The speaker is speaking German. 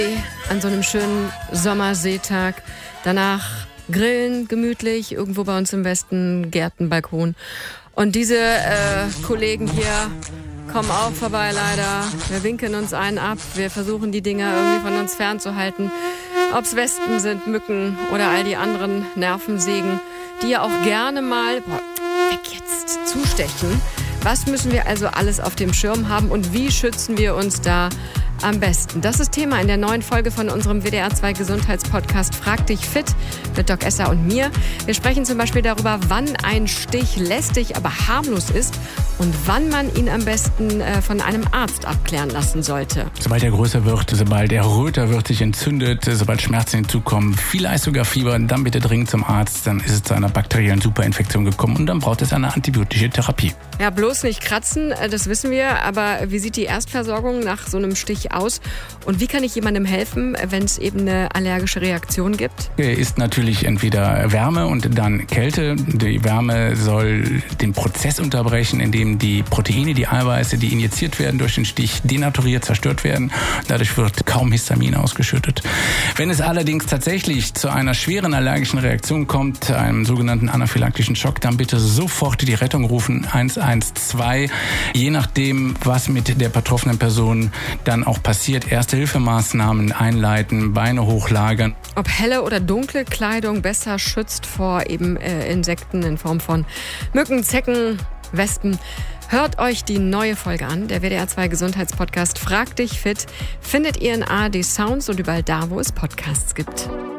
An so einem schönen Sommerseetag. Danach grillen, gemütlich, irgendwo bei uns im Westen, Gärtenbalkon. Und diese Kollegen hier kommen auch vorbei leider. Wir winken uns einen ab. Wir versuchen die Dinger irgendwie von uns fernzuhalten. Ob's Wespen sind, Mücken oder all die anderen Nervensägen, die ja auch gerne mal, weg jetzt, zustechen. Was müssen wir also alles auf dem Schirm haben und wie schützen wir uns da am besten? Das ist Thema in der neuen Folge von unserem WDR 2 Gesundheitspodcast Frag dich fit mit Doc Esser und mir. Wir sprechen zum Beispiel darüber, wann ein Stich lästig, aber harmlos ist und wann man ihn am besten von einem Arzt abklären lassen sollte. Sobald er größer wird, sobald er röter wird, sich entzündet, sobald Schmerzen hinzukommen, vielleicht sogar Fieber, dann bitte dringend zum Arzt, dann ist es zu einer bakteriellen Superinfektion gekommen und dann braucht es eine antibiotische Therapie. Ja, bloß nicht kratzen, das wissen wir, aber wie sieht die Erstversorgung nach so einem Stich aus? Und wie kann ich jemandem helfen, wenn es eben eine allergische Reaktion gibt? Ist natürlich entweder Wärme und dann Kälte. Die Wärme soll den Prozess unterbrechen, indem die Proteine, die Eiweiße, die injiziert werden durch den Stich, denaturiert, zerstört werden. Dadurch wird kaum Histamin ausgeschüttet. Wenn es allerdings tatsächlich zu einer schweren allergischen Reaktion kommt, einem sogenannten anaphylaktischen Schock, dann bitte sofort die Rettung rufen, 112. Je nachdem, was mit der betroffenen Person dann auch passiert, Erste-Hilfemaßnahmen einleiten, Beine hochlagern. Ob helle oder dunkle Kleidung besser schützt vor eben Insekten in Form von Mücken, Zecken, Wespen. Hört euch die neue Folge an, der WDR 2 Gesundheitspodcast Frag dich fit. Findet ihr in ARD Sounds und überall da, wo es Podcasts gibt.